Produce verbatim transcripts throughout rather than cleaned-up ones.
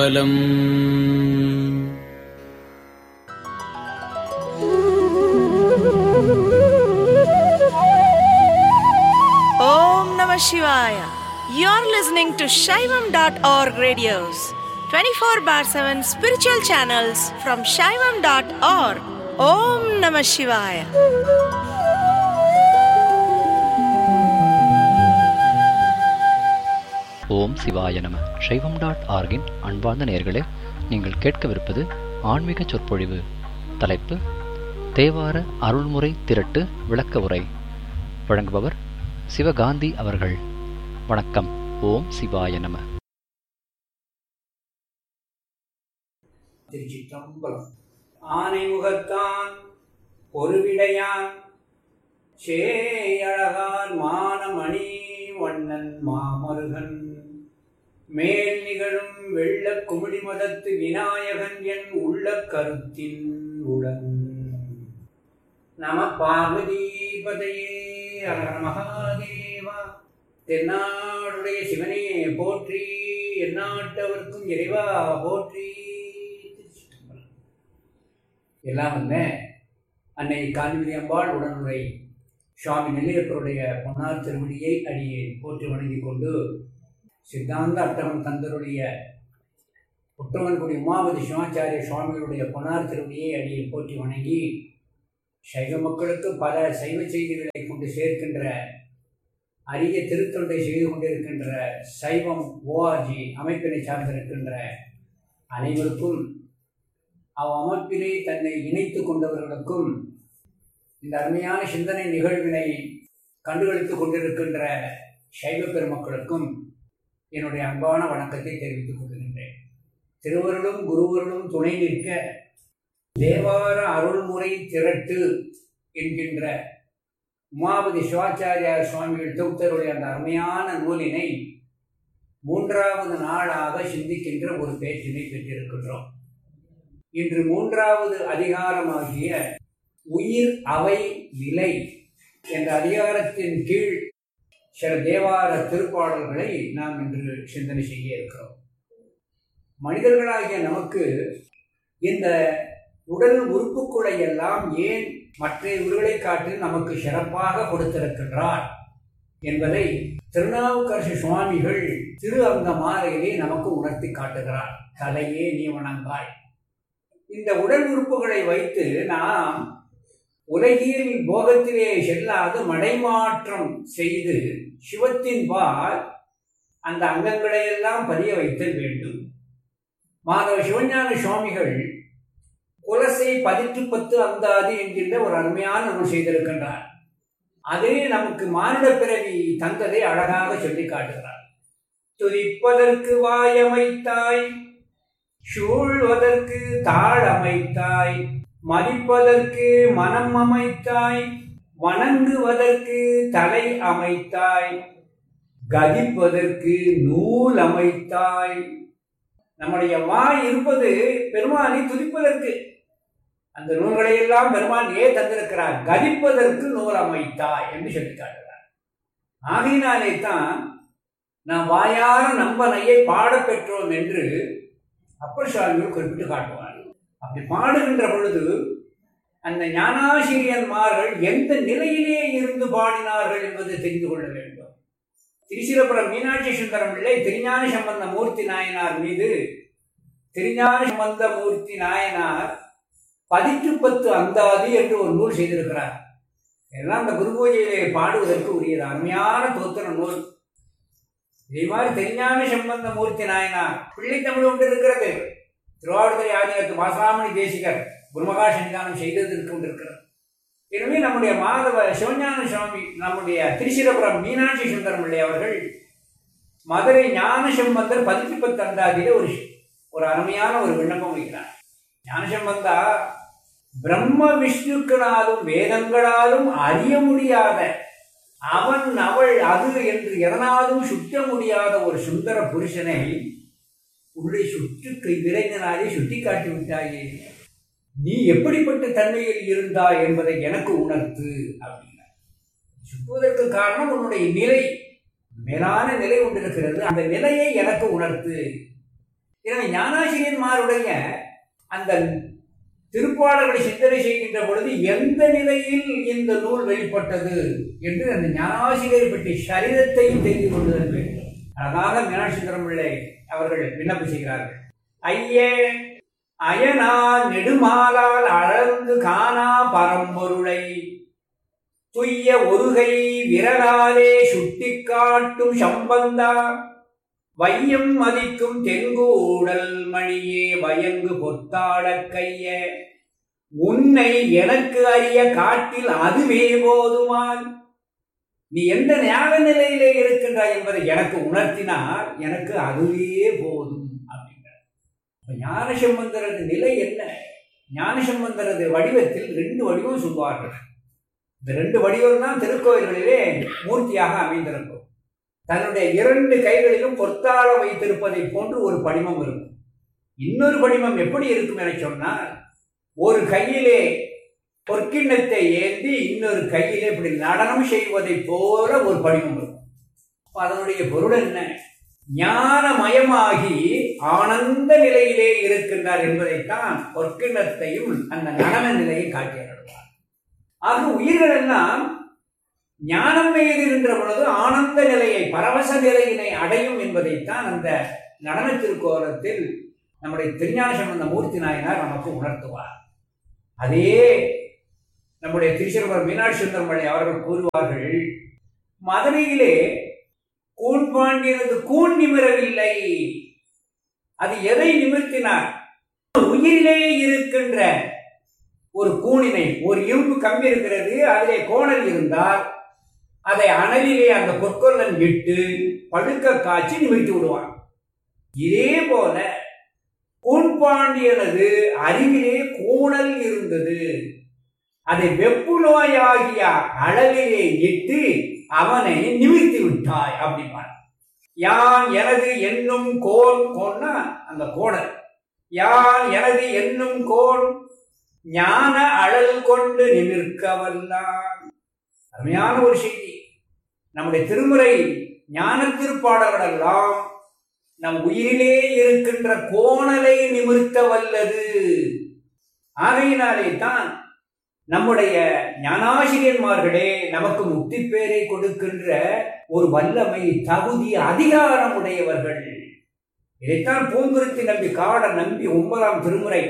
பலம். Om Namah Shivaya. You're listening to Shaivam dot org radios, twenty-four bar seven spiritual channels from Shaivam dot org. Om Namah Shivaya. ஓம் சிவாய நம. சைவம் dot ஆர்கின் அன்பார்ந்த நேயர்களே, நீங்கள் கேட்கவிருப்பது ஆன்மீக சொற்பொழிவு. தலைப்பு தேவார அருள்முறை திரட்டு விளக்க உரை. வழங்குபவர் சிவகாந்தி அவர்கள். வணக்கம். ஓம் சிவாய நம. திருச்சிற்றம்பலம். ஆனைமுகத்தான் பொருவிடையான் சேயழகான் மானமணி வண்ணன் மாமருகன் மேல் நிகழும் வெள்ள குமிழி மதத்து விநாயகன் என் உள்ள கருத்தின் உடன். நம பார்வதீபதையே ஹர மகாதேவா. தென்னாடுடைய சிவனே போற்றி, எந்நாட்டவர்க்கும் இறைவா போற்றி. எல்லாம் வந்த அன்னை காந்திமதி அம்பாள் உடனுரை சுவாமி நெல்லையப்பருடைய பொன்னார் திருவடியை அடியே போற்றி வணங்கிக் கொண்டு, சித்தாந்த அட்டகம் தந்தருடைய புற்றவன்குடி உமாபதி சிவாச்சாரிய சுவாமிகளுடைய பொன்னார் திருவடியை அடியை போற்றி வணங்கி, சைவ மக்களுக்கு பல சைவ செய்திகளை கொண்டு சேர்க்கின்ற அரிய திருத்தொண்டை செய்து கொண்டிருக்கின்ற சைவம் ஓஆர்ஜி அமைப்பினை சார்ந்திருக்கின்ற அனைவருக்கும், அவ் அமைப்பினை தன்னை இணைத்து கொண்டவர்களுக்கும், இந்த அருமையான சிந்தனை நிகழ்வினை கண்டுகளித்துக் கொண்டிருக்கின்ற சைவ பெருமக்களுக்கும் என்னுடைய அன்பான வணக்கத்தை தெரிவித்துக் கொள்கின்றேன். திருவருளும் குருவருளும் துணை நிற்க தேவார அருள்முறை திரட்டு என்கின்ற உமாபதி சிவாச்சாரியா சுவாமிகள் தொகுத்தருடைய அந்த அருமையான நூலினை மூன்றாவது நாளாக சிந்திக்கின்ற ஒரு பேச்சினை பெற்றிருக்கின்றோம். இன்று மூன்றாவது அதிகாரமாகிய உயிர் அவை நிலை என்ற அதிகாரத்தின் கீழ் சில தேவார திருப்பாடல்களை நாம் இன்று சிந்தனை செய்ய இருக்கிறோம். மனிதர்களாகிய நமக்கு இந்த உடல் உறுப்புக்களை எல்லாம் ஏன் மற்ற உயிர்களை காட்டி நமக்கு சிறப்பாக கொடுத்திருக்கின்றார் என்பதை திருநாவுக்கரசு சுவாமிகள் திரு அங்க மாலையிலே நமக்கு உணர்த்தி காட்டுகிறார். தலையே நீ வணங்காய். இந்த உடல் உறுப்புகளை வைத்து நாம் உலகியல் போகத்திலே செல்லாது மடைமாற்றம் செய்து சிவத்தின் பால் அந்த அங்கங்களை எல்லாம் பதிய வைத்தல் வேண்டும். மாதவ சிவஞான சுவாமிகள் குலசை பதிற்று பத்து அந்தாதி என்கின்ற ஒரு அருமையான நூல் செய்திருக்கின்றார். அதே நமக்கு மானிட பிறவி தந்ததை அழகாக சொல்லி காட்டுகிறார். துதிப்பதற்கு வாயமைத்தாய், சூழ்வதற்கு தாழ் அமைத்தாய், மதிப்பதற்கு மனம் அமைத்தாய், வணங்குவதற்கு தலை அமைத்தாய், கதிப்பதற்கு நூல் அமைத்தாய். நம்முடைய வாய் இருப்பது பெருமானை துதிப்பதற்கு. அந்த நூல்களை எல்லாம் பெருமான் ஏன் தந்திருக்கிறார்? கதிப்பதற்கு நூல் அமைத்தாய் என்று சொல்லி காட்டுகிறார். ஆகையினாலே தான் நாம் வாயார நம்பனையை பாட பெற்றோம் என்று அப்பர் சுவாமிகள் குறிப்பிட்டு காட்டுவார். அப்படி பாடுகின்ற பொழுது அந்த ஞானாசிரியன்மார்கள் எந்த நிலையிலே இருந்து பாடினார்கள் என்பதை தெரிந்து கொள்ள வேண்டும். திருச்சிரபுரம் மீனாட்சி சுந்தரம் பிள்ளை திருஞான சம்பந்த மூர்த்தி நாயனார் மீது திருஞான சம்பந்த மூர்த்தி நாயனார் பதிற்று பத்து அந்தாதி என்று ஒரு நூல் செய்திருக்கிறார். எல்லாம் அந்த குரு பூஜையிலே பாடுவதற்கு உரியது அருமையான தோத்திர நூல். இதே மாதிரி திருஞான சம்பந்த மூர்த்தி நாயனார் பிள்ளை தமிழ் ஒன்று இருக்கிறது. திருவாவடுதுறை ஆதினத்து மாசாமணி தேசிகர் குருமகா சன்னிதானம் செய்ததற்கு கொண்டிருக்கிறது. எனவே நம்முடைய மாதவ சிவஞான சுவாமி நம்முடைய திருச்சிரபுரம் மீனாட்சி சுந்தரம் பிள்ளை அவர்கள் மதுரை ஞான சம்பந்தர் பதிற்று பத்து அந்தாதியில ஒரு ஒரு அருமையான ஒரு விண்ணப்பம் வைக்கிறார். ஞான சம்பந்தா, பிரம்ம விஷ்ணுக்களாலும் வேதங்களாலும் அறிய முடியாத அவன் அவள் அது என்று எதனாலும் சுட்ட முடியாத ஒரு சுந்தர புருஷனை உள்ளே சுற்று விரைந்தனாலே சுட்டி காட்டி விட்டாயே, நீ எப்படிப்பட்ட தன்மையில் இருந்தாய் என்பதை எனக்கு உணர்த்து அப்படின்னா. சுற்றுவதற்கு காரணம் உன்னுடைய நிலை, மேலான நிலை ஒன்று இருக்கிறது, அந்த நிலையை எனக்கு உணர்த்து. எனவே ஞானாசிரியன்மாருடைய அந்த திருப்பாடல்களை சிந்தனை செய்கின்ற பொழுது எந்த நிலையில் இந்த நூல் வெளிப்பட்டது என்று அந்த ஞானாசிரியரை பற்றி சரீரத்தையும் தெரிந்து கொள்ளுதல் வேண்டும். அழகாக மீனாட்சி சுந்தரம் பிள்ளை அவர்கள் விண்ணப்பம் செய்கிறார்கள். ஐயே அயனால் நெடுமாலால் அளந்து காணா பரம்பொருளை துய்ய ஒருகை விரலாலே சுட்டி காட்டும் சம்பந்தா வையம் மதிக்கும் தெங்கூடல் மணியே வயங்கு பொத்தாள கைய உன்னை எனக்கு அறிய காட்டில் அதுவே போதுமான். நீ எந்த ஞான நிலையிலே இருக்கின்றாய் என்பதை எனக்கு உணர்த்தினால் எனக்கு அதுவே போதும் அப்படிங்கிறார். ஞானசம்பந்தரது நிலை என்ன? ஞானசம்பந்தரது வடிவத்தில் ரெண்டு வடிவம் சொல்வார்கள். இந்த ரெண்டு வடிவம் தான் திருக்கோயில்களிலே மூர்த்தியாக அமைந்திருக்கும். தன்னுடைய இரண்டு கைகளிலும் பொற்தாளம் வைத்திருப்பதை போன்று ஒரு படிமம் இருக்கும். இன்னொரு படிமம் எப்படி இருக்கும் என சொன்னால், ஒரு கையிலே பொற்கிண்ணத்தை ஏந்தி இன்னொரு கையிலே இப்படி நடனம் செய்வதை போல ஒரு படிமம் இருக்கும். அதனுடைய பொருள் என்ன? ஞானமயமாகி ஆனந்த நிலையிலே இருக்கின்றார் என்பதைத்தான் பொற்கிண்ணத்தையும் அந்த நடன நிலையை காட்டியிருப்பார். ஆக உயிர்கள் எல்லாம் ஞானம் எய்துகின்ற பொழுது ஆனந்த நிலையை, பரவச நிலையினை அடையும் என்பதைத்தான் அந்த நடன திருக்கோலத்தில் நம்முடைய திருஞான சம்பந்த மூர்த்தி நாயனார் நமக்கு உணர்த்துவார். அதே நம்முடைய திருச்சிற்றம்பலம் மீனாட்சி சுந்தரம் பிள்ளை அவர்கள் கூறுவார்கள், மதுரையிலே கூன் பாண்டியனது கூன் நிமிரவில்லை. அது எதை நிமிர்த்தினார்? உயிரிலே இருக்கின்ற ஒரு கூனினை, ஒரு இரும்பு கம்பி இருக்கிறது, அதிலே கோணல் இருந்தால் அதை அனலிலே அந்த பொற்கொல்லன் இட்டு படுக்க காய்ச்சி நிமிர்த்தி விடுவான். இதே போல கூன்பாண்டியனது அறிவிலே கூணல் இருந்தது, அதை வெப்பு நோயாகிய அளவிலே இட்டு அவனை நிமிர்த்தி விட்டாய் அப்படிப்பான். யான் எனது என்னும் கோன், கோன்னா அந்த கோணல், யான் எனது என்னும் கோன் ஞான அழல் கொண்டு நிமிர்க்கவல்லான். அருமையான ஒரு செய்தி. நம்முடைய திருமுறை ஞான திருப்பாடல்கள் எல்லாம் நம் உயிரிலே இருக்கின்ற கோணலை நிமிர்த்த வல்லது. ஆகையினாலே தான் நம்முடைய ஞானாசிரியன்மார்களே நமக்கு முக்தி பேரை கொடுக்கின்ற ஒரு வல்லமை, தகுதி, அதிகாரம் உடையவர்கள். இதைத்தான் பூங்குருத்தி நம்பி காட நம்பி ஒன்பதாம் திருமுறை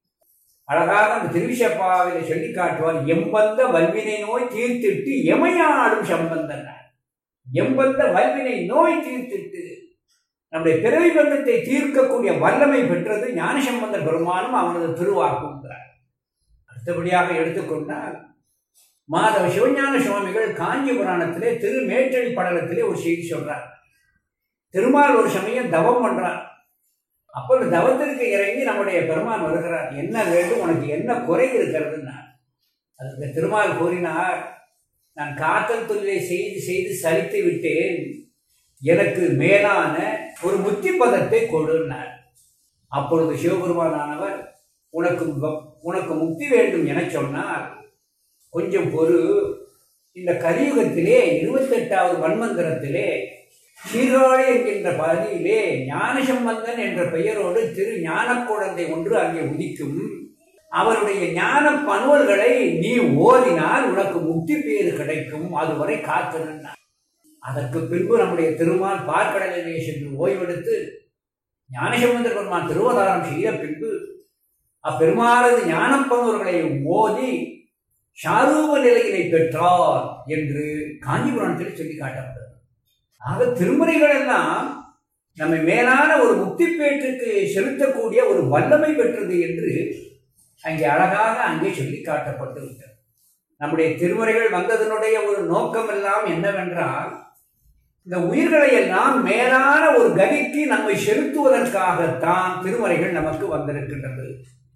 அழகாக அந்த திருவிசப்பாவில சொல்லி காட்டுவார். எம்பந்த வல்வினை நோய் தீர்த்திட்டு எமையாடும் சம்பந்தன். எம்பந்த வல்வினை நோய் தீர்த்திட்டு நம்முடைய பிறவி பந்தத்தை தீர்க்கக்கூடிய வல்லமை பெற்றது ஞானசம்பந்த பெருமானும் அவனது திருவாக்குங்கிறார். அடுத்தபடியாக எடுத்துக்கொண்டால் மாதவ சிவஞான சுவாமிகள் காஞ்சி புராணத்திலே திருமேற்றடி படலத்திலே ஒரு செய்தி சொல்றார். திருமால் ஒரு சமயம் தவம் பண்றார். அப்போ தவத்திற்கு இறங்கி நம்முடைய பெருமான் வருகிறார். என்ன வேண்டும், உனக்கு என்ன குறை இருக்கிறதுன்னா அதுக்கு திருமால் கூறினார், நான் காத்தல் தொழிலை செய்து செய்து சலித்து விட்டேன், எனக்கு மேலான ஒரு முத்தி பதத்தை கொடுனார். அப்பொழுது சிவபெருமானானவர், உனக்கு உனக்கு முக்தி வேண்டும் என சொன்னார், கொஞ்சம் பொறு, இந்த கலியுகத்திலே இருபத்தெட்டாவது மன்மந்திரத்திலே சீர்காழி என்கின்ற பகுதியிலே ஞானசம்பந்தன் என்ற பெயரோடு திரு ஞான குழந்தை ஒன்று அங்கே உதிக்கும். அவருடைய ஞான பனுவல்களை நீ ஓதினால் உனக்கு முக்தி பேறு கிடைக்கும், அதுவரை காத்திருந்தார். அதற்கு பின்பு நம்முடைய திருமால் பார்க்கடலிலே சென்று ஓய்வெடுத்து ஞானசம்பந்தர் பெருமான் திருவதாரம் செய்த பின்பு அப்பெருமானது ஞான பனுவல்களை ஓதி சாரூப நிலையினை பெற்றார் என்று காஞ்சிபுராணத்தில் சொல்லி காட்டப்பட்டது. ஆக திருமுறைகள் எல்லாம் நம்மை மேலான ஒரு முக்தி பேற்றுக்கு செலுத்தக்கூடிய ஒரு வல்லமை பெற்றது என்று அங்கே அழகாக அங்கே சொல்லி காட்டப்பட்டு விட்டது. நம்முடைய திருமுறைகள் வந்ததனுடைய ஒரு நோக்கம் எல்லாம் என்னவென்றால், இந்த உயிர்களை எல்லாம் மேலான ஒரு கதிக்கு நம்மை செலுத்துவதற்காகத்தான் திருமுறைகள் நமக்கு வந்திருக்கின்றது.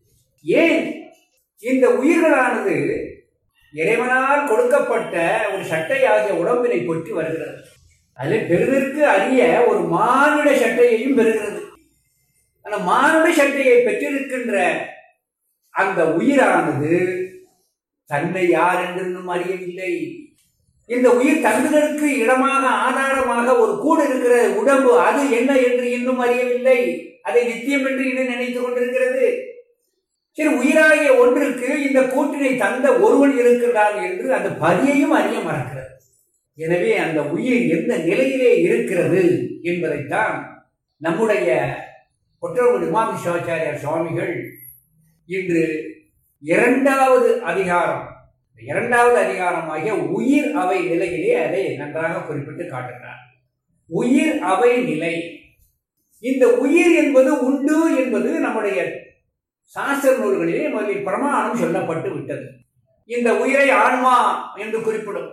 ஏன் இந்த உயிர்களானது இறைவனால் கொடுக்கப்பட்ட ஒரு சட்டையாகிய உடம்பினை பொற்றி வருகிறது. அதில் பெறுவதற்கு அறிய ஒரு மானுட சட்டையையும் பெறுகிறது. அந்த மானுட சட்டையை பெற்றிருக்கின்ற அந்த உயிரானது தன்னை யார் என்றும் அறியவில்லை. இந்த உயிர் தங்குதற்கு இடமாக ஆதாரமாக ஒரு கூடு இருக்கிற உடம்பு, அது என்ன என்று இன்னும் அறியவில்லை. அதை நித்தியம் என்று இன்னும் நினைத்துக் கொண்டிருக்கிறது. சரி, உயிராகிய ஒன்றுக்கு இந்த கூட்டினை தந்த ஒருவன் இருக்கிறான் என்று அந்த பதியையும் அறிய மறக்கிறது. எனவே அந்த உயிர் எந்த நிலையிலே இருக்கிறது என்பதைத்தான் நம்முடைய கொற்றங்குடி உமாபதி சிவாச்சாரியார் சுவாமிகள் இன்று இரண்டாவது அதிகாரம் இரண்டாவது அதிகாரமாகிய உயிர் அவை நிலையிலே அதை நன்றாக குறிப்பிட்டு காட்டுகிறார். உயிர் அவை நிலை. இந்த உயிர் என்பது உண்டு என்பது நம்முடைய சாஸ்திர நூல்களிலே முதலில் பிரமாணம் சொல்லப்பட்டு விட்டது. இந்த உயிரை ஆன்மா என்று குறிப்பிடும்,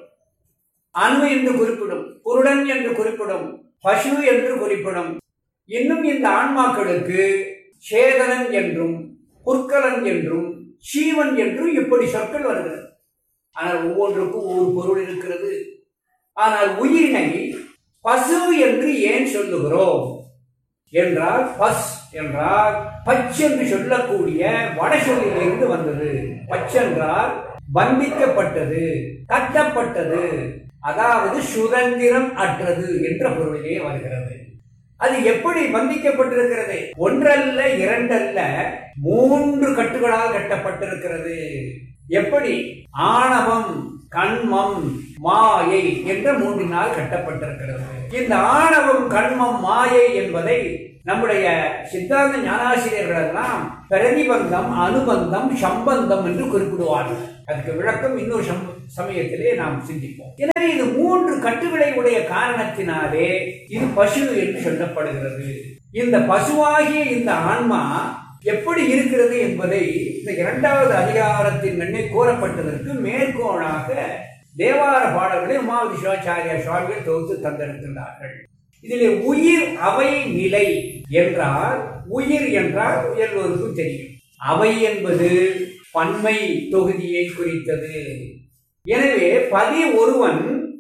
அணு என்று குறிப்பிடும், குருடன் என்று குறிப்பிடும், பசு என்று குறிப்பிடும். இன்னும் இந்த ஆன்மாக்களுக்கு சேதனன் என்றும் புற்கலன் என்றும் சீவன் என்றும் இப்படி சொற்கள் வருகிறது. ஆனால் ஒவ்வொன்றுக்கும் ஒவ்வொரு பொருள் இருக்கிறது. ஆனால் உயிரினை பசு என்று ஏன் சொல்லுகிறோம் என்றால், பஸ் என்றால் பச் என்று சொல்லக்கூடிய வட சொல்லிலிருந்து வந்தது. பச்சென்றால் பந்திக்கப்பட்டது, கட்டப்பட்டது, அதாவது சுதந்திரம் அற்றது என்ற பொருளிலே வருகிறது. அது எப்படி பந்திக்கப்பட்டிருக்கிறது? ஒன்றல்ல, இரண்டல்ல, மூன்று கட்டுகளால் கட்டப்பட்டிருக்கிறது. எப்படி? ஆணவம், கண்மம், மாயை என்ற மூன்றினால் கட்டப்பட்டிருக்கிறது. இந்த ஆணவம், கண்மம், மாயை என்பதை நம்முடைய சித்தாந்த ஞானாசிரியர்கள் எல்லாம் பிரதிபந்தம், அனுபந்தம், சம்பந்தம் என்று குறிப்பிடுவார்கள். அதுக்கு விளக்கம் இன்னொரு சமயத்திலே நாம் சிந்திப்போம். எனவே இது மூன்று கட்டுகளை உடைய காரணத்தினாலே இது பசு என்று சொல்லப்படுகிறது. இந்த பசுவாகிய இந்த ஆன்மா எப்படி இருக்கிறது என்பதை இந்த இரண்டாவது அதிகாரத்தின் முன்னே கூறப்பட்டதற்கு மேற்கோளாக தேவார பாடல்களை உமாபதி சிவாச்சாரியார் சுவாமிகள் தொகுத்து தந்திருக்கின்றார்கள். இதிலே உயிர் அவை நிலை என்றால், உயிர் என்றால் எல்லோருக்கும் தெரியும். அவை என்பது பன்மை தொகுதியை குறித்தது. எனவே பதி ஒருவன்,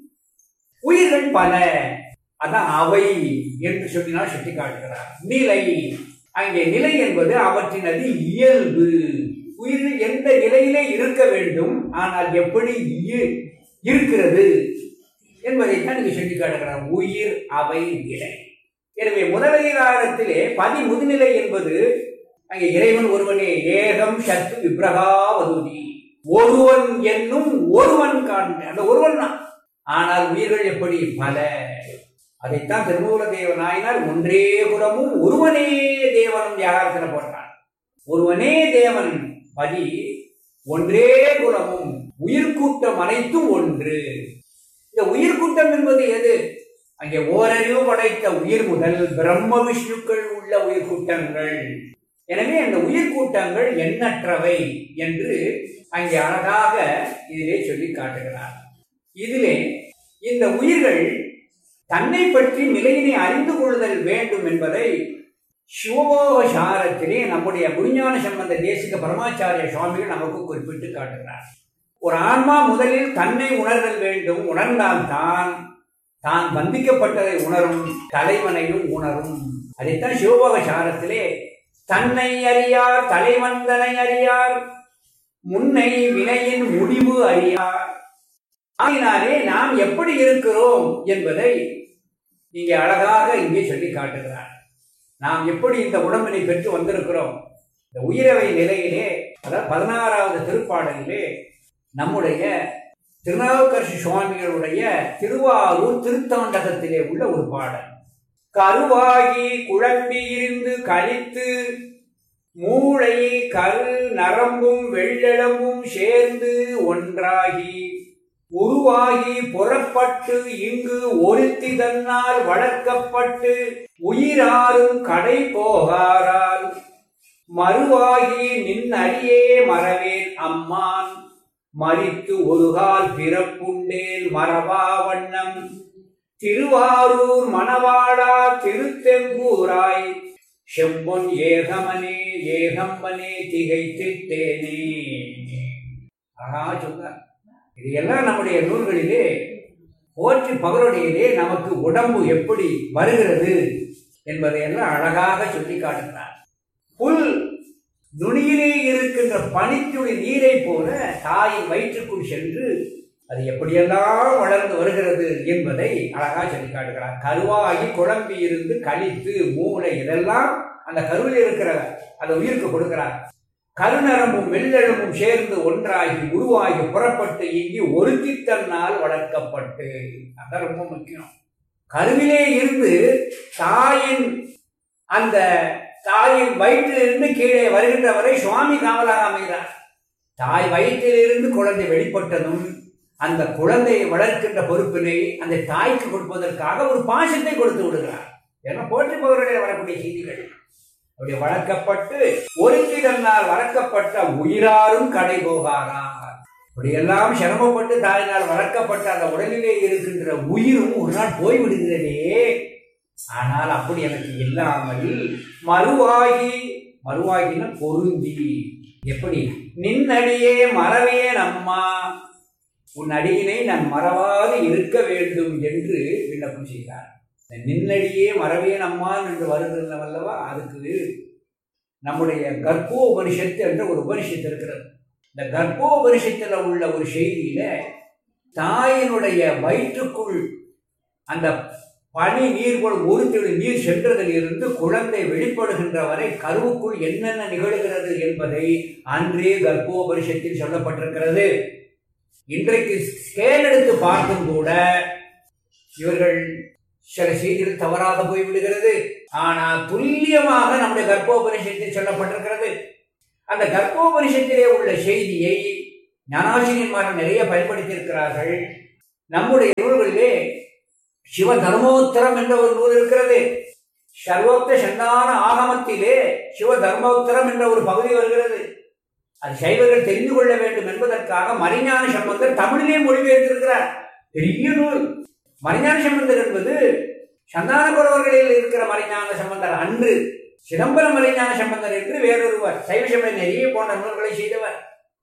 உயிர்கள் பல, அதான் அவை என்று சொல்லினால் சுட்டி காட்டுகிறார். நிலை, அங்கே நிலை என்பது அவற்றினது இயல்பு. உயிர்கள் எந்த நிலையிலே இருக்க வேண்டும், ஆனால் எப்படி இருக்கிறது என்பதைத்தான் இங்கே சுட்டி காட்டுகிறார். உயிர் அவை நிலை. எனவே முதலதிகாரத்திலே பதி முதுநிலை என்பது அங்கே இறைவன் ஒருவனே, ஏகம் சத்து விப்ரகாவதுதி, ஒருவன் என்னும் ஒருவன் காண்க, அந்த ஒருவன் தான். ஆனால் உயிர்கள் எப்படி பல. அதைத்தான் திருமூல தேவ நாயனார் ஒன்றே குலமும் ஒருவனே தேவனும் வியாகாரத்தில் போட்டான். ஒருவனே தேவன் பதி, ஒன்றே குலமும், உயிர்கூட்டம் அனைத்தும் ஒன்று. இந்த உயிர்கூட்டம் என்பது எது? அங்கே ஓரறிவு படைத்த உயிர் முதல் பிரம்ம விஷ்ணுக்கள் உள்ள உயிர்கூட்டங்கள். எனவே அந்த உயிர்கூட்டங்கள் எண்ணற்றவை என்று அங்கே அழகாக இதிலே சொல்லி காட்டுகிறார். இதிலே இந்த உயிர்கள் தன்னை பற்றி நிலையினை அறிந்து கொள்ளுதல் வேண்டும் என்பதை சிவபோகசாரத்திலே நம்முடைய குருஞான சம்பந்த தேசிக பரமாச்சாரிய சுவாமிகள் நமக்கு குறிப்பிட்டு காட்டுகிறார். ஒரு ஆன்மா முதலில் தன்னை உணர்தல் வேண்டும். உணர்ந்தால்தான் தான் பந்திக்கப்பட்டதை உணரும், தலைவனையும் உணரும். அதைத்தான் சிவபோகசாரத்திலே தன்னை அறியார் தலைவந்தனை அறியார், முன்னை வினையின் முடிவு அறியார். ஆகினாலே நாம் எப்படி இருக்கிறோம் என்பதை இங்கே அழகாக இங்கே சொல்லி காட்டுகிறார். நாம் எப்படி இந்த உடம்பினை பெற்று வந்திருக்கிறோம். இந்த உயிரவை நிலையிலே, அதாவது பதினாறாவது திருப்பாடலிலே நம்முடைய திருநாவுக்கரசு சுவாமிகளுடைய திருவாரூர் திருத்தாண்டகத்திலே உள்ள ஒரு பாடல். கருவாகி குழம்பி இருந்து கழித்து மூளை கரு நரம்பும் வெள்ளெலும்பும் சேர்ந்து ஒன்றாகி உருவாகி புறப்பட்டு இங்கு ஒருத்தி தன்னால் வளர்க்கப்பட்டு உயிராரும் கடை போகாரால் மறுவாகி நின் அடியே மறவேன் அம்மான் மரித்து ஒருகால் பிறப்புண்டேல் மரபா வண்ணம் திருவாரூர் மணவாடா திருத்தெங்கூராய் செம்பொன் ஏகமனே ஏகம்பனே திகைத்திட்டேனே. ஆகா சொன்னார். இது எல்லாம் நம்முடைய நூல்களிலே போற்றி பகருடையிலே நமக்கு உடம்பு எப்படி வருகிறது என்பதையெல்லாம் அழகாக சொல்லி காட்டுகிறார். புல் நுனியிலே இருக்கின்ற பனித்துளி நீரை போல தாயின் வயிற்றுக்குள் சென்று அது எப்படியெல்லாம் வளர்ந்து வருகிறது என்பதை அழகா சொல்லி காட்டுகிறார். கருவாகி குழம்பி இருந்து கழித்து மூளை இதெல்லாம் அந்த கருவில் இருக்கிற அந்த உயிருக்கு கொடுக்கிறார். கருநரமும் வெள்ளெழுமும் சேர்ந்து ஒன்றாகி உருவாகி புறப்பட்டு இங்கி ஒருத்தி தன்னால் வளர்க்கப்பட்டு, அதான் ரொம்ப முக்கியம். கருவிலே இருந்து தாயின் அந்த தாயின் வயிற்றிலிருந்து கீழே வருகின்ற வரை சுவாமி காவலாக அமைகிறார். தாய் வயிற்றிலிருந்து குழந்தை வெளிப்பட்டதும் அந்த குழந்தையை வளர்க்கின்ற பொறுப்பினை அந்த தாய்க்கு கொடுப்பதற்காக ஒரு பாசத்தை கொடுத்து விடுகிறார். ஏன்னா போற்றி பகருடைய வரக்கூடிய செய்திகள் அப்படி வளர்க்கப்பட்டு ஒருத்தி தன்னால் வளர்க்கப்பட்ட உயிராரும் கடை போகாரார். அப்படியெல்லாம் சிரமப்பட்டு தாயினால் வளர்க்கப்பட்ட அந்த உடலிலே இருக்கின்ற உயிரும் ஒரு நாள் போய்விடுகிறதே. ஆனால் அப்படி எனக்கு இல்லாமல் மறுவாகி, மறுவாகின பொருந்தி, எப்படி நின்னடியே மறவே நம்மா, உன் அடியினை நான் மறவாது இருக்க வேண்டும் என்று விண்ணப்பம் செய்கிறார். நின்னடியே மறவேன் அம்மான் என்று வருகிறவல்லவா, அதுக்கு நம்முடைய கர்ப்போபனிஷத்து என்ற ஒரு உபனிஷத்து இருக்கிறது. இந்த கர்ப்போபனிஷத்தில் உள்ள ஒரு செய்தியில தாயினுடைய வயிற்றுக்குள் அந்த பனி நீர் போல் ஒரு திரு நீர் சென்றதில் இருந்து குழந்தை வெளிப்படுகின்ற வரை கருவுக்குள் என்னென்ன நிகழ்கிறது என்பதை அன்றே கர்ப்போபனிஷத்தில் சொல்லப்பட்டிருக்கிறது. இன்றைக்கு ஸ்கேல் எடுத்து பார்த்தும் கூட இவர்கள் சில செய்திகள் தவறாக போய்விடுகிறது. ஆனால் துல்லியமாக நம்முடைய கர்ப்போபனிஷத்தில் சொல்லப்பட்டிருக்கிறது. அந்த கர்ப்போபனிஷத்திலே உள்ள செய்தியை ஞானாசிரியன்மார்கள் நிறைய பயன்படுத்தி இருக்கிறார்கள். நம்முடைய நூல்களிலே சிவ தர்மோத்தரம் என்ற ஒரு நூல் இருக்கிறது. சர்வோக்த சந்தான ஆகமத்திலே சிவ தர்மோத்தரம் என்ற ஒரு பகுதி வருகிறது. அது சைவர்கள் தெரிந்து கொள்ள வேண்டும் என்பதற்காக மறைஞான சம்பந்தர் தமிழிலே மொழிபெயர்த்திருக்கிறார். பெரிய நூல். மறைஞான சம்பந்தர் என்பது சந்தான குரவர்களில் இருக்கிற மறைஞான சம்பந்தர் அன்று. சிதம்பரம் மறைஞான சம்பந்தர் என்று வேறொருவர் சைவ சமய நெறிய போன்ற நூல்களை செய்தவர்.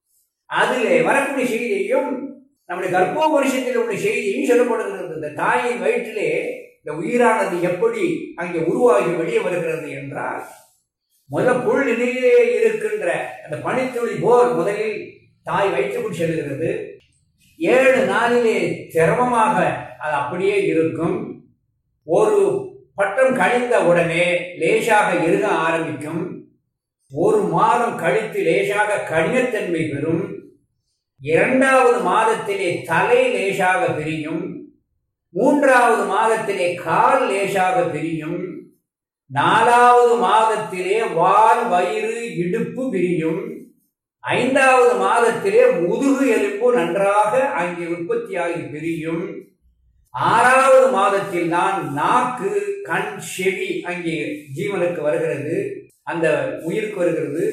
அதிலே வரக்கூடிய செய்தியையும் நம்முடைய கர்ப்போபனிஷத்தில் உள்ள செய்தியும் சொல்லப்படுகிறது. இந்த தாயின் வயிற்றிலே இந்த உயிரானது எப்படி அங்கே உருவாகி வெளியே வருகிறது என்றால், முதல் புல் நிலையிலே இருக்கின்ற அந்த பனித்துளி போல் முதலில் தாய் வயிற்றுக்குள் செல்கிறது. ஏழு நாளிலே சிரமமாக அது அப்படியே இருக்கும். ஒரு பட்டம் கழிந்த உடனே லேசாக இருக ஆரம்பிக்கும். ஒரு மாதம் கழித்து லேசாக கடினத்தன்மை பெறும். இரண்டாவது மாதத்திலே தலை லேசாக பிரியும். மூன்றாவது மாதத்திலே கால் லேசாக பிரியும். நாலாவது மாதத்திலே வால் வயிறு இடுப்பு பிரியும். ஐந்தாவது மாதத்திலே முதுகு எலும்பு நன்றாக அங்கே உற்பத்தியாகி பிரியும். ஆறாவது மாதத்தில் தான் நாக்கு கண் செவி அங்கே ஜீவனுக்கு வருகிறது, அந்த உயிருக்கு வருகிறது.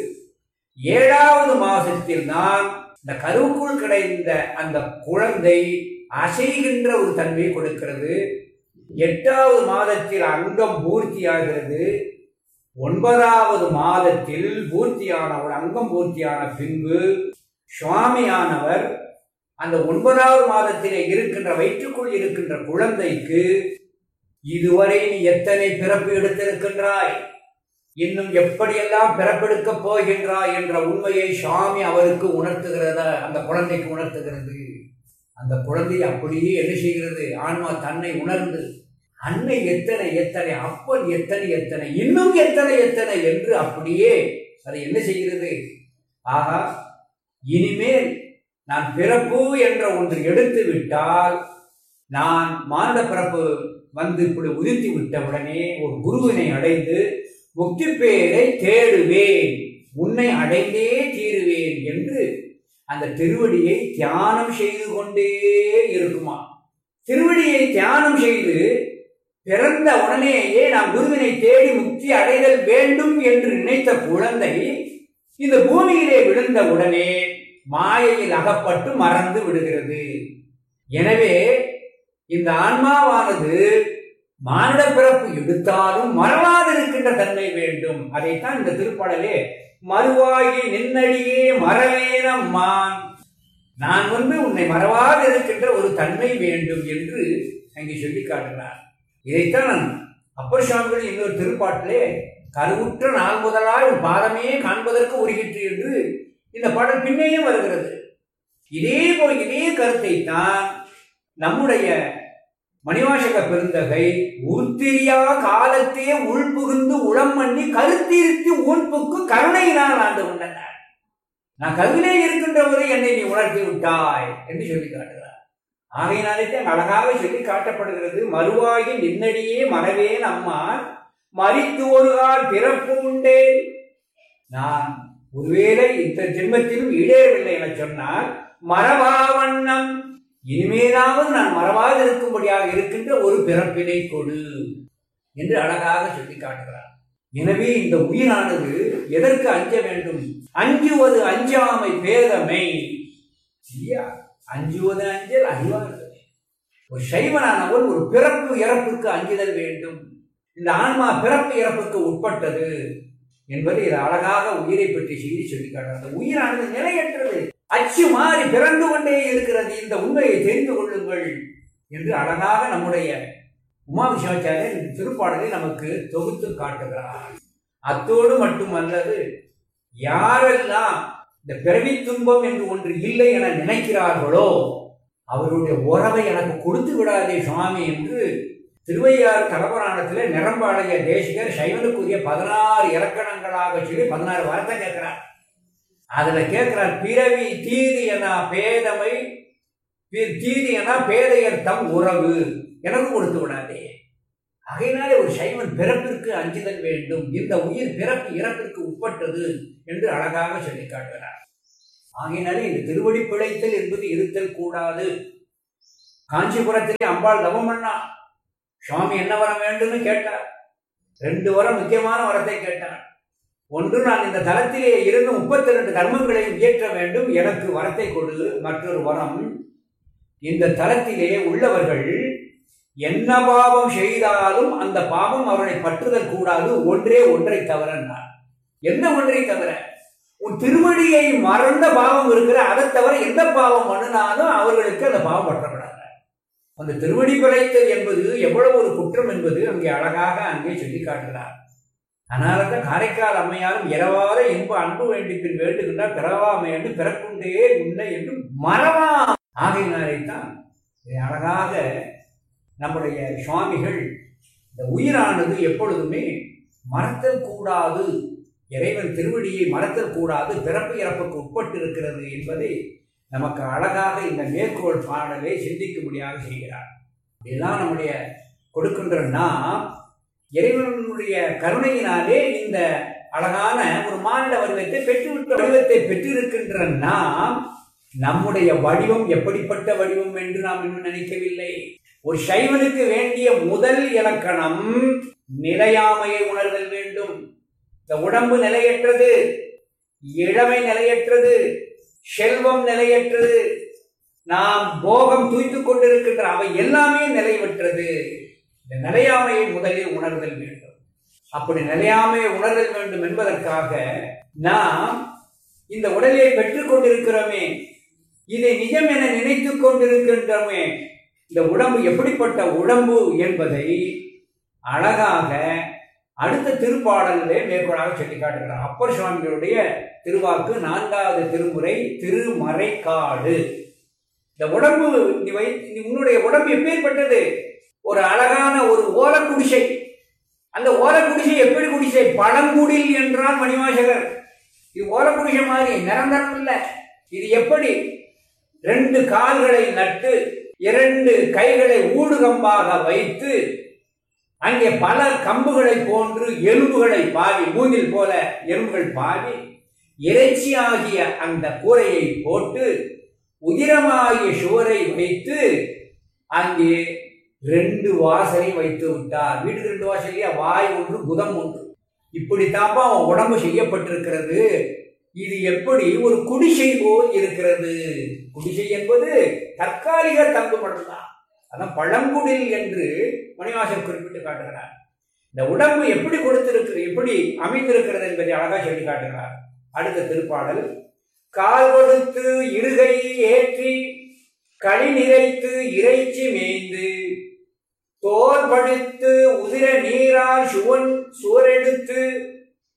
ஏழாவது மாதத்தில் தான் இந்த கருவுக்குள் கிடைந்த அந்த குழந்தை அசைகின்ற ஒரு தன்மையை கொடுக்கிறது. எட்டாவது மாதத்தில் அங்கம் பூர்த்தியாகிறது. ஒன்பதாவது மாதத்தில் பூர்த்தியான ஒரு அங்கம் பூர்த்தியான பின்பு சுவாமியானவர் அந்த ஒன்பதாவது மாதத்திலே இருக்கின்ற வயிற்றுக்குள் இருக்கின்ற குழந்தைக்கு இதுவரை நீ எத்தனை பிறப்பு எடுத்திருக்கின்றாய், இன்னும் எப்படியெல்லாம் பிறப்பெடுக்கப் போகின்றாய் என்ற உண்மையை சுவாமி அவருக்கு உணர்த்துகிறத அந்த குழந்தைக்கு உணர்த்துகிறது. அந்த குழந்தை அப்படியே என்ன செய்கிறது, ஆன்மா தன்னை உணர்ந்து அன்னை எத்தனை எத்தனை, அப்பன் எத்தனை எத்தனை, இன்னும் எத்தனை எத்தனை என்று அப்படியே அதை என்ன செய்கிறது, ஆகா இனிமேல் நான் பிறப்பு என்ற ஒன்று எடுத்து விட்டால், நான் மானிட பிறப்பு வந்து இப்படி உதிர்த்தி விட்டவுடனே ஒரு குருவினை அடைந்து முக்தி பேரை தேடுவேன், உன்னை அடைந்தே தீருவேன் என்று அந்த திருவடியை தியானம் செய்து கொண்டே இருக்குமா. திருவடியை தியானம் செய்து பிறந்த உடனேயே நாம் குருவினை தேடி முக்தி அடைதல் வேண்டும் என்று நினைத்த குழந்தை இந்த பூமியிலே விழுந்த உடனே மாயையில் அகப்பட்டு மறந்து விடுகிறது. எனவே இந்த ஆன்மாவானது மானிட பிறப்பு எடுத்தாலும் மறவாது இருக்கின்ற தன்மை வேண்டும். அதைத்தான் இந்த திருப்பாடலே மறுவாகி நின்னடியே மறவேனம்மான், நான் வந்து உன்னை மறவாது இருக்கின்ற ஒரு தன்மை வேண்டும் என்று அங்கே சொல்லி காட்டுகிறார். இதைத்தான் அப்பர் சுவாமிகள் இன்னொரு திருப்பாட்டிலே கருவுற்ற நாள் முதலாய் பாதமே காண்பதற்கு உருகிற்று என்று இந்த பாடல் பின்னேயும் வருகிறது. இதே போல் இதே கருத்தை தான் நம்முடைய மணிவாசக பெருந்தகை உருத்திரியா காலத்தையே உள்புகுந்து உளம் பண்ணி கருத்திருத்தி ஊன்புக்கு கருணையினால் ஆண்டு கொண்டனர். நான் கருவிலே இருக்கின்றவரை என்னை நீ உணர்த்தி விட்டாய் என்று சொல்லி காட்டுகிறார். ஆகையினாலே அழகாக சொல்லி காட்டப்படுகிறது. மறுவாகி நின்னடியே மறவேன் அம்மா மறித்து ஒரு கால் பிறப்பு உண்டே. நான் ஒருவேளை இந்த ஜென்மத்திலும் ஈடேறவில்லை என சொன்னால் மரபாவண்ணம் இனிமேலாவது நான் மறவாது இருக்கும்படியாக இருக்கின்ற ஒரு பிறப்பினை கொடு என்று அழகாக சொல்லி காட்டுகிறார். எனவே இந்த உயிரானது எதற்கு அஞ்ச வேண்டும்? அஞ்சுவது அஞ்சாமை பேதமை. அஞ்சுவது அஞ்சல் அறிவார்கள். ஒரு சைவனானவன் ஒரு பிறப்பு இறப்புக்கு அஞ்சுதல் வேண்டும். இந்த ஆன்மா பிறப்பு இறப்புக்கு உட்பட்டது என்பது இது அழகாக உயிரை பற்றி செய்தி சொல்லி காட்டுறது. அந்த உயிரானது நிலையற்றது, அச்சு மாறி பிறந்து கொண்டே இருக்கிறது. இந்த உண்மையை தெரிந்து கொள்ளுங்கள் என்று அழகாக நம்முடைய உமா விஸ்வாச்சாரியர் இந்த திருப்பாடலை நமக்கு தொகுத்து காட்டுகிறார். அத்தோடு மட்டுமல்லது, யாரெல்லாம் இந்த பிறவி துன்பம் என்று ஒன்று இல்லை என நினைக்கிறார்களோ அவருடைய உறவை எனக்கு கொடுத்து விடாதே சுவாமி என்று திருவையாறு தலபுராணத்திலே நிரம்பாளைய தேசிகர் சைவனுக்குரிய பதினாறு இலக்கணங்களாக சொல்லி பதினாறு வார்த்தை கேட்கிறார். அதுல கேட்கிறார், பிறவி தீது என பேதமை, தீது என பேதையர் தம் உறவு எனக்கு கொடுத்து விடாதே. ஆகையினாலே ஒரு சைவன் பிறப்பிற்கு அஞ்சுதல் வேண்டும். இந்த உயிர் பிறப்பு இறப்பிற்கு உட்பட்டது என்று அழகாக சொல்லி காட்டுகிறார். ஆகையினாலே இந்த திருவடி பிழைத்தல் என்பது இருத்தல் கூடாது. காஞ்சிபுரத்திலே அம்பாள் தவம் பண்ணா. சுவாமி என்ன வரம் வேண்டும்னு கேட்டார். ரெண்டு வரம், முக்கியமான வரத்தை கேட்டார். ஒன்று, நான் இந்த தலத்திலே இருந்து முப்பத்தி ரெண்டு கர்மங்களையும் இயற்ற வேண்டும், எனக்கு வரத்தை கொடு. மற்றொரு வரம், இந்த தலத்திலே உள்ளவர்கள் என்ன பாவம் செய்தாலும் அந்த பாவம் அவர்களை பற்றுதல் கூடாது. ஒன்றே ஒன்றை தவிர. என்ன ஒன்றை தவிர? உன் திருவடியை மறந்த பாவம் இருக்கிற, அதை தவிர எந்த பாவம் பண்ணினாலும் அவர்களுக்கு அந்த பாவம் பற்றப்படாது. அந்த திருவடி பிழைத்தல் என்பது எவ்வளவு ஒரு குற்றம் என்பது அங்கே அழகாக அங்கே சொல்லி காட்டுகிறார். அதனால தான் காரைக்கால் அம்மையாரும் இரவாத இன்ப அன்பு வேண்டி பின் வேண்டுகின்றார், பிறவாமை என்று பிறக்குண்டே உன்னை என்று மறவா. ஆகையினாலேத்தான் அழகாக நம்முடைய சுவாமிகள் இந்த உயிரானது எப்பொழுதுமே மறத்தல் கூடாது, இறைவன் திருவடியை மறத்தல் கூடாது, பிறப்பு இறப்புக்கு உட்பட்டு இருக்கிறது என்பதை நமக்கு அழகாக இந்த மேற்கோள் பாடலை சிந்திக்கும்படியாக செய்கிறார். இதெல்லாம் நம்முடைய கொடுக்கின்ற நாம் இறைவனுடைய கருணையினாலே இந்த அழகான ஒரு மானிட வடிவத்தை பெற்றுவிட்ட வடிவத்தை பெற்றிருக்கின்ற நாம் நம்முடைய வடிவம் எப்படிப்பட்ட வடிவம் என்று நாம் இன்னும் நினைக்கவில்லை. ஒரு சைவனுக்கு வேண்டிய முதல் இலக்கணம் நிலையாமையை உணர்தல் வேண்டும். இந்த உடம்பு நிலையற்றது, இளமை நிலையற்றது, செல்வம் நிலையற்றது, நாம் போகம் தூய்த்து கொண்டிருக்கின்ற அவை எல்லாமே நிலைவற்றது. இந்த நிலையாமையை முதலில் உணர்தல் வேண்டும். அப்படி நிலையாமையை உணர்தல் வேண்டும் என்பதற்காக நாம் இந்த உடலை பெற்றுக் கொண்டிருக்கிறோமே, இதை நிஜம் என நினைத்துக் கொண்டிருக்கின்றோமே, இந்த உடம்பு எப்படிப்பட்ட உடம்பு என்பதை அழகாக அடுத்த திருப்பாடலிலே மேற்கோளாக சொல்லி காட்டுகிறார். அப்பர் சுவாமிகளுடைய திருவாக்கு, நான்காவது திருமுறை, திருமறைக்காடு. இந்த உடம்பு நீ வை உன்னுடைய உடம்பு எப்பேற்பட்டது? ஒரு அழகான ஒரு ஓலக்குடிசை. அந்த ஓலக்குடிசை எப்படி குடிசை? பழங்குடில் என்றால் மணிவாசகர். இது ஓலக்குடிசை மாதிரி நிரந்தரம் இல்லை. இது எப்படி? ரெண்டு கால்களை நட்டு இரண்டு கைகளை ஊடுகம்பாக வைத்து அங்கே பல கம்புகளை போன்று எலும்புகளை பாவி, மூங்கில் போல எலும்புகள் பாவி, இறைச்சி ஆகிய அந்த கூரையை போட்டு உதிரமாகிய சுவரை வைத்து அங்கே ரெண்டு வாசலை வைத்து விட்டார். வீட்டுக்கு ரெண்டு வாசலையா? வாய் ஒன்று, குதம் ஒன்று. இப்படித்தாப்பா அவன் உடம்பு செய்யப்பட்டிருக்கிறது. இது எப்படி ஒரு குடிசை போல் இருக்கிறது? குடிசை என்பது தற்காலிக தங்குமிடம் தான். அதான் பழங்குடில் என்று மணிவாசகர் குறிப்பிட்டு காட்டுகிறார். இந்த உடம்பு எப்படி கொடுத்திருக்கிறது, எப்படி அமைந்திருக்கிறது என்பதை அழகாக சொல்லி காட்டுகிறார். அடுத்த திருப்பாடல், கால் கொடுத்து இருகை ஏற்றி களி நிறைத்து இறைச்சி மேய்ந்து தோல் படித்து உதிர நீரால் சுவன் சுவரெடுத்து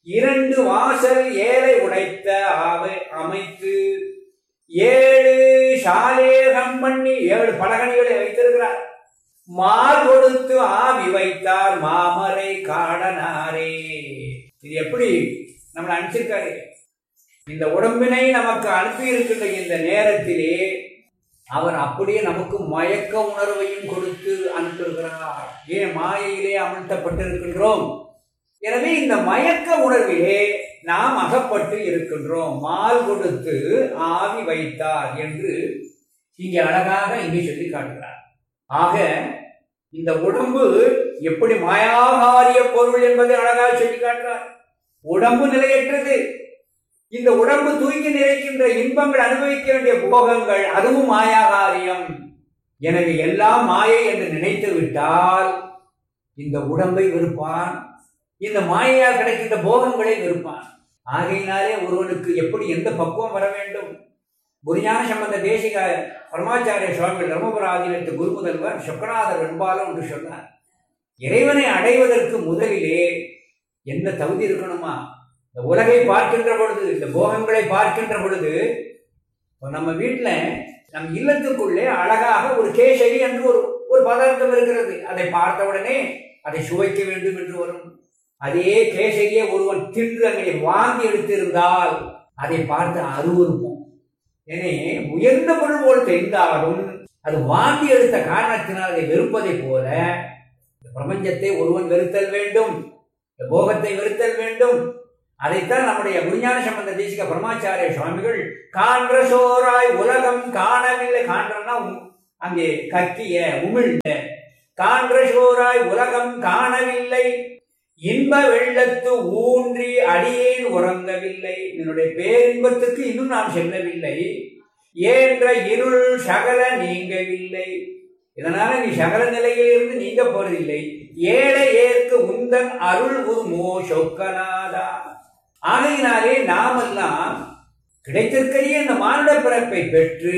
இரண்டு வாசல் ஏழை உடைத்த அவை அமைத்து ஏழு சாலேகம் பண்ணி ஏழு பலகணிகளை வைத்திருக்கிறார். மால் கொடுத்து ஆவி வைத்தார் மாமரை காடனாரே. இது எப்படி நம்மளை அனுப்பிச்சிருக்காரு? இந்த உடம்பினை நமக்கு அனுப்பி இருக்கின்ற இந்த நேரத்திலே அவர் அப்படியே நமக்கு மயக்க உணர்வையும் கொடுத்து அனுப்பியிருக்கிறார். ஏன் மாயையிலே அமர்த்தப்பட்டிருக்கின்றோம். எனவே இந்த மயக்க உணர்விலே நாம் அகப்பட்டு இருக்கின்றோம். மால் கொடுத்து ஆவி வைத்தார் என்று இங்கே அழகாக இங்கே சொல்லி காட்டுகிறார். ஆக இந்த உடம்பு எப்படி மாயாகாரிய பொருள் என்பதை அழகாக சொல்லி காட்டுறார். உடம்பு நிலையற்றது. இந்த உடம்பு தூக்கி நிறைக்கின்ற இன்பங்கள், அனுபவிக்க வேண்டிய போகங்கள், அதுவும் மாயாகாரியம். எனவே எல்லாம் மாயை என்று நினைத்து விட்டால் இந்த உடம்பை வெறுப்பான், இந்த மாயையால் கிடைக்கின்ற போகங்களை வெறுப்பான். ஆகையினாலே ஒருவனுக்கு எப்படி எந்த பக்குவம் வர வேண்டும்? குருஞான சம்பந்த தேசிக பரமாச்சாரிய சுவாமிகள் தர்மபுராதீனத்து குரு முதல்வர் சொக்கநாதர் வெண்பாலம் என்று சொன்னார். இறைவனை அடைவதற்கு முதலிலே என்ன தகுதி இருக்கணுமா? இந்த உலகை பார்க்கின்ற பொழுது, இந்த போகங்களை பார்க்கின்ற பொழுது, நம்ம வீட்டில் நம் இல்லத்துக்குள்ளே அழகாக ஒரு கேசரி என்று ஒரு ஒரு பதார்த்தம் இருக்கிறது. அதை பார்த்த உடனே அதை சுவைக்க வேண்டும் என்று வரும். அதே கேசரியை ஒருவன் தின்று அங்கே வாங்கி எடுத்திருந்தால் அதை பார்த்து அருவருப்போம். எனவே உயர்ந்த பொருள் போல் தெரிந்தாலும் அது வாங்கி எடுத்த காரணத்தினால் அதை வெறுப்பதை போல இந்த பிரபஞ்சத்தை ஒருவன் வெறுத்தல் வேண்டும், இந்த போகத்தை வெறுத்தல் வேண்டும். அதைத்தான் நம்முடைய குருஞான சம்பந்த தேசிக பரமாச்சாரிய சுவாமிகள் காண்ற சோராய் உலகம் காணவில்லை. காண்றன்னா அங்கே கக்கிய உமிழ்ந்த. காண்ற சோராய் உலகம் காணவில்லை, இன்ப வெள்ளத்து ஊன்றி அடியேன் உறங்கவில்லை. என்னுடைய பேரின்பத்துக்கு இன்னும் நான் செல்லவில்லை. ஏன்ற இருள் சகல நீங்கவில்லை. இதனால நீ சகல நிலையிலிருந்து நீங்க போறதில்லை. ஏழை ஏற்கு உந்தன் அருள் உருமோ சொக்கநாதா. ஆகையினாலே நாமெல்லாம் கிடைத்திருக்கிற இந்த மானுட பிறப்பை பெற்று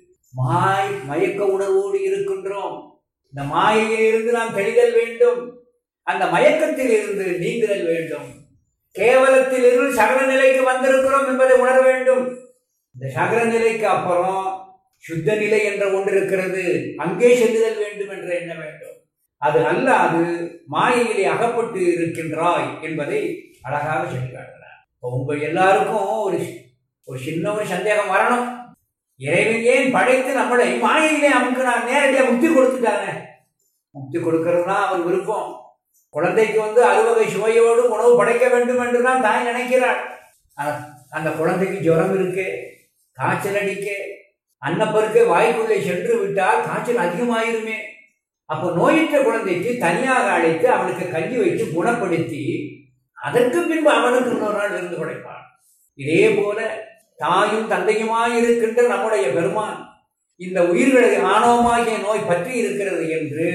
மாய் மயக்க உணர்வோடு இருக்கின்றோம். இந்த மாயையில் இருந்து நாம் தெளிதல் வேண்டும். அந்த மயக்கத்தில் இருந்து நீங்குதல் வேண்டும். கேவலத்தில் இருந்து சகல நிலைக்கு வந்திருக்கிறோம் என்பதை உணர வேண்டும். இந்த சகல நிலைக்கு அப்புறம் சுத்த நிலை என்ற ஒன்று இருக்கிறது, அங்கே செல்லுதல் வேண்டும் என்று எண்ண வேண்டும். அது அல்லாது மாயையிலே அகப்பட்டு இருக்கின்றாய் என்பதை அழகாக சொல்லி காட்டுகிறார். உங்க எல்லாருக்கும் ஒரு ஒரு சின்ன ஒரு சந்தேகம் வரணும். இறைவன் ஏன் படைத்து நம்மளை மாயையிலே அமுக்கினார்? நேரடியாக முக்தி கொடுத்துட்டாங்க. முக்தி கொடுக்கறதுனா அவன் விருப்பம். குழந்தைக்கு வந்து அறுவகை சுவையோடு உணவு படைக்க வேண்டும் என்று தான் தாய் நினைக்கிறாள். அந்த குழந்தைக்கு ஜுரம் இருக்கு, காய்ச்சல் அடிக்க, அன்னப்பருக்கு வாய்க்குள்ளே சென்று விட்டால் காய்ச்சல் அதிகமாயிருமே. அப்போ நோயற்ற குழந்தைக்கு தனியாக அழைத்து அவனுக்கு கஞ்சி வைத்து குணப்படுத்தி அதற்கு பின்பு அவனுக்கு இன்னொரு நாள் இருந்து படைப்பான். இதே போல தாயும் தந்தையுமாய் இருக்கின்ற நம்முடைய பெருமான் இந்த உயிர்களை ஆணவமாகிய நோய் பற்றி இருக்கிறது என்று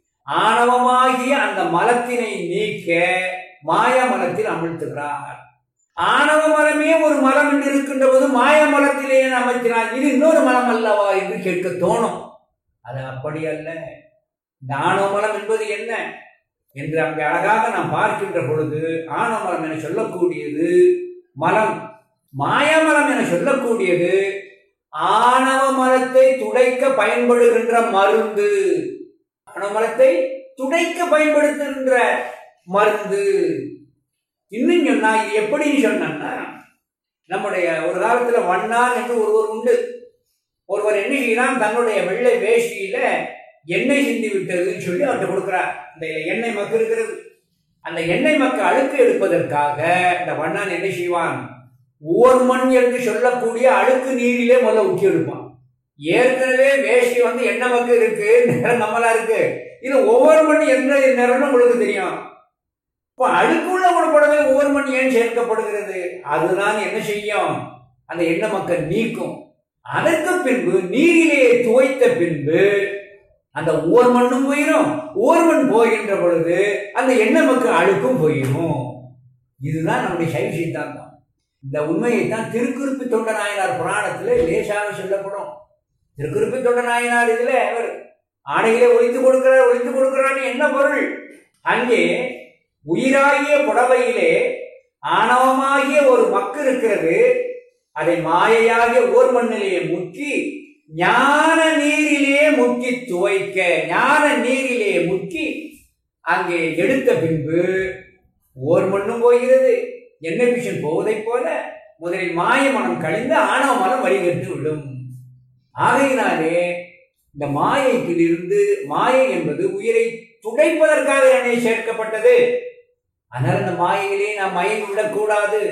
ஆணவமாகிய அந்த மலத்தினை நீக்க மாய மலத்தில் அமிழ்த்துகிறார். ஆணவ மலமே ஒரு மலம் என்று இருக்கின்ற போது மாய மலத்திலே அமர்த்தினார், இது இன்னொரு மலம் அல்லவா என்று கேட்க தோணும். அது அப்படி அல்ல. இந்த ஆணவ மலம் என்பது என்ன என்று அங்கே அழகாக நாம் பார்க்கின்ற பொழுது ஆணவ மலம் என சொல்லக்கூடியது மலம், மாயமலம் என சொல்லக்கூடியது ஆணவ மலத்தை துடைக்க பயன்படுகின்ற மருந்து. ஆணவ மலத்தை துடைக்க பயன்படுத்துகின்ற மருந்து. இன்னும் சொன்னா இது எப்படின்னு சொன்னா, நம்முடைய ஒரு காலத்துல வண்ணான் என்று ஒருவர் உண்டு. ஒருவர் என்ன செய்யலாம், தன்னுடைய வெள்ளை வேஷ்டியில எண்ணெய் சிந்தி விட்டதுன்னு சொல்லி அவர்கிட்ட கொடுக்கிறார். அந்த எண்ணெய் மக்கு இருக்கிறது, அந்த எண்ணெய் மக்கு அழுக்கு எடுப்பதற்காக இந்த வண்ணான் என்ன செய்வான், ஓர்மண் என்று சொல்லக்கூடிய அழுக்கு நீரிலே முதல்ல ஊற்றி எடுப்பான். ஏற்கனவே வேஷ்டி வந்து எண்ணெய் மக்கு இருக்கு, நிறம் நம்மளா இருக்கு, இது ஒவ்வொரு மணி எந்த நிறம்னு உங்களுக்கு தெரியும். இப்போ அழுக்குள்ள ஒரு புடவை ஒவ்வொரு மணி ஏன் சேர்க்கப்படுகிறது, அதுதான் என்ன செய்யும், அந்த எண்ணெய் மக்க நீக்கும். அதற்கு பின்பு நீரிலே துவைத்த பின்பு அந்த ஓர் மண்ணும் போயிடும், ஓர் மண் போகின்ற பொழுது அந்த எண்ணெய் மக்கு அழுக்கும் போயிடும். இதுதான் நம்முடைய சைவ சித்தாந்தம். இந்த உண்மையை தான் திருக்குறுப்பி தொண்ட நாயனார் புராணத்திலே லேசாக சொல்லப்படும். திருக்குறுப்பி தொண்ட நாயனார் இதுல அவர் ஆடையிலே ஒழித்து கொடுக்கிறார், ஒழித்து கொடுக்கிறார் என்ன பொருள், அங்கே உயிராகிய புடவையிலே ஆணவமாகிய ஒரு மக்கு இருக்கிறது, அதை மாயையாகிய ஓர் மண்ணிலேயே முக்கி ஞான நீரிலே முக்கி துவைக்க, ஞான நீரிலே முக்கி அங்கே எடுத்த பின்பு ஓர் மண்ணும் போகிறது, எண்ணெய் மிஷன் போவதைப் போல முதலில் மாய மனம் கழிந்து ஆணவ மனம் வழிகட்டு விடும். ஆகையினாலே இந்த மாயைக்கிலிருந்து, மாயை என்பது உயிரை துடைப்பதற்காக என்னை சேர்க்கப்பட்டது. ஆனால் அந்த மாயையிலே நாம் மயங்கி விடக்கூடாது.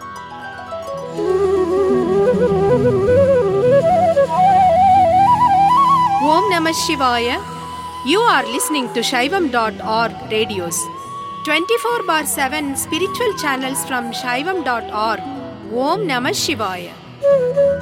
Om Namah Shivaya. You are listening to Shaivam dot org radios. twenty-four bar seven spiritual channels from Shaivam dot org. Om Namah Shivaya.